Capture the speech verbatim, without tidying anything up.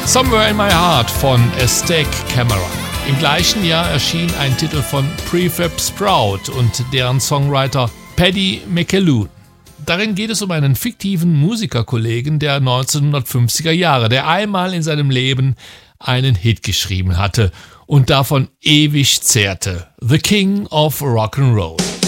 Somewhere in My Heart von Aztec Camera. Im gleichen Jahr erschien ein Titel von Prefab Sprout und deren Songwriter Paddy McAloon. Darin geht es um einen fiktiven Musikerkollegen der neunzehnhundertfünfziger Jahre, der einmal in seinem Leben einen Hit geschrieben hatte und davon ewig zehrte. The King of Rock'n'Roll.